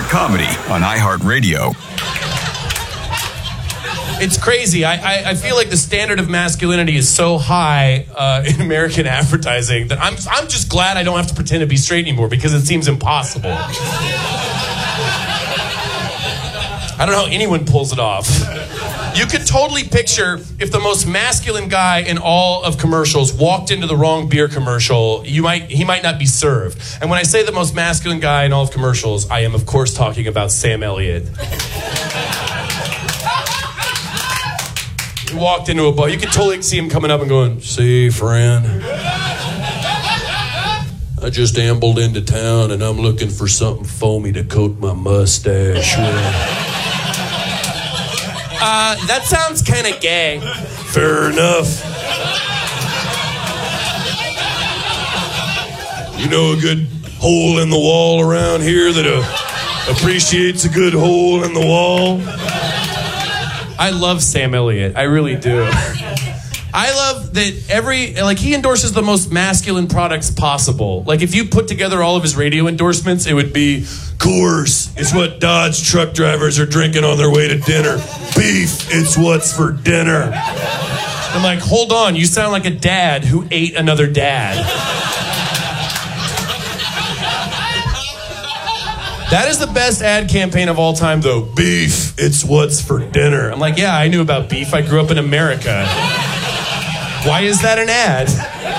Comedy on iHeartRadio. It's crazy. I feel like the standard of masculinity is so high in American advertising that I'm just glad I don't have to pretend to be straight anymore because it seems impossible. I don't know how anyone pulls it off. You could totally picture if the most masculine guy in all of commercials walked into the wrong beer commercial, he might not be served. And when I say the most masculine guy in all of commercials, I am of course talking about Sam Elliott. He walked into a bar. You could totally see him coming up and going, "See, friend, I just ambled into town and I'm looking for something foamy to coat my mustache with." That sounds kind of gay. Fair enough. You know a good hole in the wall around here that appreciates a good hole in the wall? I love Sam Elliott. I really do. I love that he endorses the most masculine products possible. Like if you put together all of his radio endorsements, it would be Coors. It's what Dodge truck drivers are drinking on their way to dinner. Beef. It's what's for dinner. I'm like, hold on. You sound like a dad who ate another dad. That is the best ad campaign of all time, though. Beef, it's what's for dinner. I'm like, yeah, I knew about beef. I grew up in America. Why is that an ad?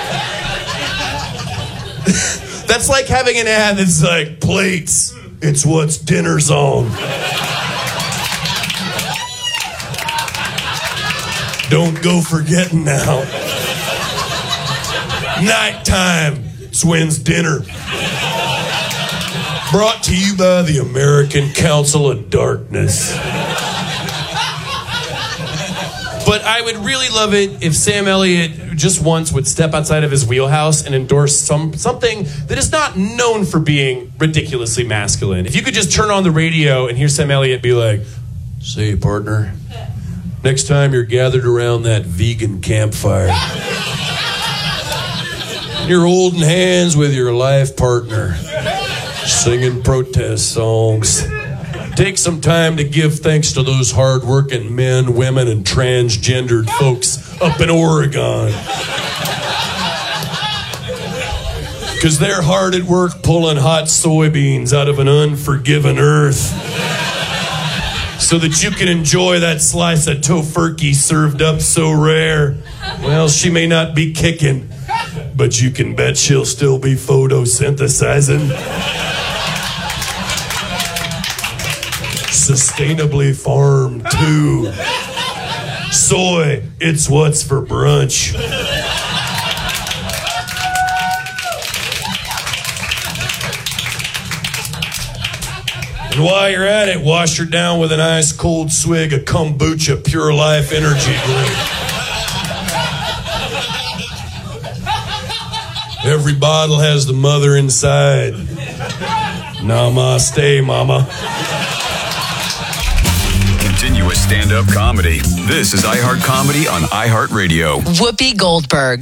That's like having an ad that's like, plates, it's what's dinner's on. Don't go forgetting now. Nighttime, it's when's dinner. Brought to you by the American Council of Darkness. But I would really love it if Sam Elliott just once would step outside of his wheelhouse and endorse something that is not known for being ridiculously masculine. If you could just turn on the radio and hear Sam Elliott be like, "Say, partner, next time you're gathered around that vegan campfire, you're holding hands with your life partner, singing protest songs. Take some time to give thanks to those hard-working men, women, and transgendered folks up in Oregon. Because they're hard at work pulling hot soybeans out of an unforgiven earth so that you can enjoy that slice of tofurkey served up so rare. Well, she may not be kicking, but you can bet she'll still be photosynthesizing. Sustainably farmed, too. Soy, it's what's for brunch. And while you're at it, wash her down with an ice cold swig of kombucha Pure Life energy drink. Every bottle has the mother inside. Namaste, mama. Continuous stand-up comedy. This is iHeart Comedy on iHeartRadio. Whoopi Goldberg.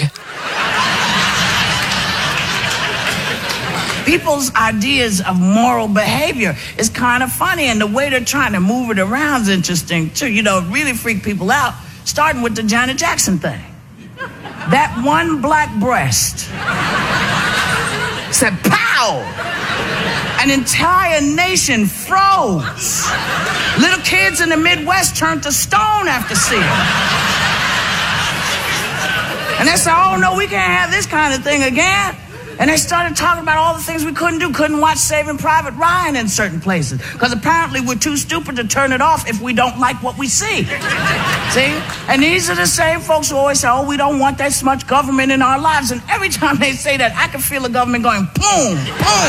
People's ideas of moral behavior is kind of funny, and the way they're trying to move it around is interesting, too. You know, it really freaked people out, starting with the Janet Jackson thing. That one black breast said, pow! An entire nation froze. Little kids in the Midwest turned to stone after seeing it. And they said, oh, no, we can't have this kind of thing again. And they started talking about all the things we couldn't do. Couldn't watch Saving Private Ryan in certain places. Because apparently we're too stupid to turn it off if we don't like what we see. See? And these are the same folks who always say, oh, we don't want that much government in our lives. And every time they say that, I can feel the government going, boom,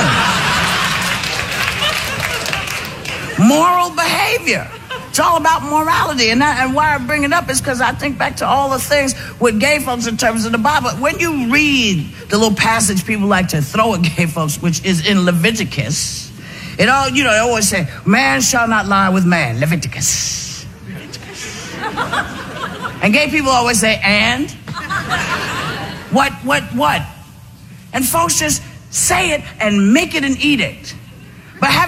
boom. Moral behavior. It's all about morality. And why I bring it up is because I think back to all the things with gay folks in terms of the Bible. When you read the little passage people like to throw at gay folks, which is in Leviticus, it all, you know, they always say, man shall not lie with man. Leviticus. And gay people always say, and? What? And folks just say it and make it an edict. But have